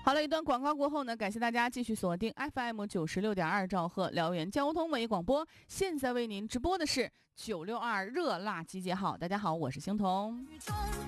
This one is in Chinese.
好了，一段广告过后呢，感谢大家继续锁定 FM96.2兆赫辽源交通文艺广播。现在为您直播的是962热辣集结号。大家好，我是星彤。